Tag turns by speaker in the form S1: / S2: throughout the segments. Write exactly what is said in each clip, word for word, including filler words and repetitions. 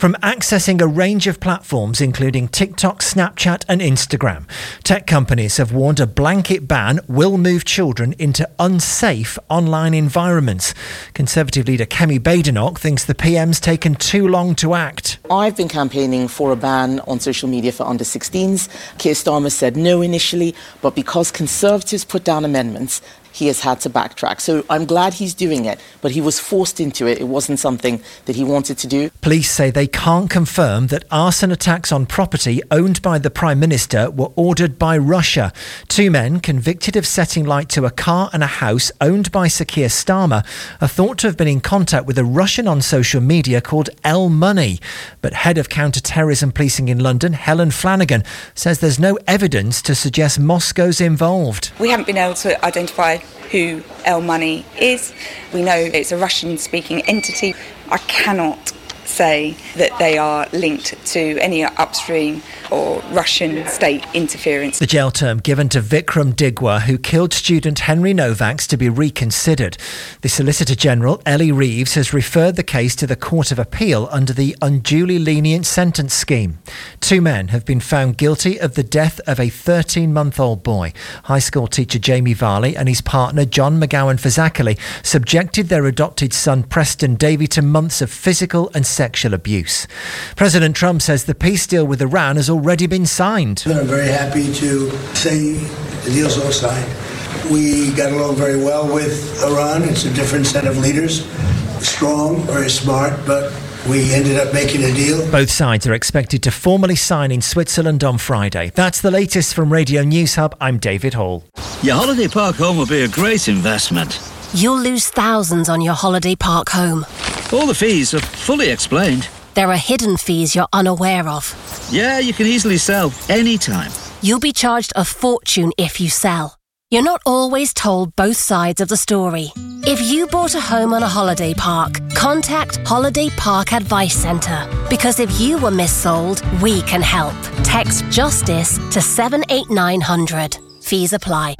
S1: from accessing a range of platforms including TikTok, Snapchat and Instagram. Tech companies have warned a blanket ban will move children into unsafe online environments. Conservative leader Kemi Badenoch thinks the P M's taken too long to act.
S2: I've been campaigning for a ban on social media for under sixteens. Keir Starmer said no initially, but because Conservatives put down amendments, he has had to backtrack. So I'm glad he's doing it, but he was forced into it. It wasn't something that he wanted to do.
S1: Police say they can't confirm that arson attacks on property owned by the Prime Minister were ordered by Russia. Two men convicted of setting light to a car and a house owned by Sir Keir Starmer are thought to have been in contact with a Russian on social media called L Money. But head of counter-terrorism policing in London, Helen Flanagan, says there's no evidence to suggest Moscow's involved.
S3: We haven't been able to identify who L Money is. We know it's a Russian-speaking entity. I cannot say that they are linked to any upstream or Russian state interference.
S1: The jail term given to Vikram Digwa, who killed student Henry Novak's, to be reconsidered. The Solicitor General, Ellie Reeves, has referred the case to the Court of Appeal under the unduly lenient sentence scheme. Two men have been found guilty of the death of a thirteen-month-old boy. High school teacher Jamie Varley and his partner John McGowan Fazakerley subjected their adopted son Preston Davey to months of physical and sexual abuse. President Trump says the peace deal with Iran has already been signed.
S4: I'm very happy to say the deal's all signed. We got along very well with Iran. It's a different set of leaders, strong, very smart, but we ended up making a deal.
S1: Both sides are expected to formally sign in Switzerland on Friday. That's the latest from Radio News Hub. I'm David Hall.
S5: Your holiday park home will be a great investment.
S6: You'll lose thousands on your holiday park home.
S5: All the fees are fully explained.
S6: There are hidden fees you're unaware of.
S5: Yeah, you can easily sell anytime.
S6: You'll be charged a fortune if you sell. You're not always told both sides of the story. If you bought a home on a holiday park, contact Holiday Park Advice Centre. Because if you were missold, we can help. Text JUSTICE to seven eight nine hundred. Fees apply.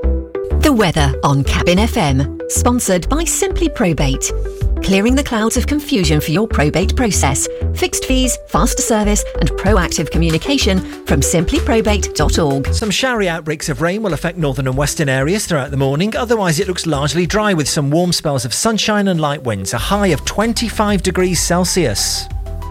S7: The weather on Cabin F M, sponsored by Simply Probate. Clearing the clouds of confusion for your probate process. Fixed fees, faster service and proactive communication from simply probate dot org.
S1: Some showery outbreaks of rain will affect northern and western areas throughout the morning. Otherwise, it looks largely dry with some warm spells of sunshine and light winds. A high of twenty-five degrees Celsius.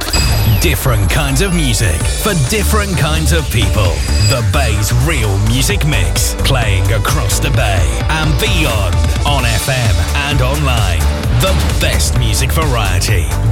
S8: Different kinds of music for different kinds of people. The Bay's real music mix, playing across the Bay and beyond on F M and online. The best music variety.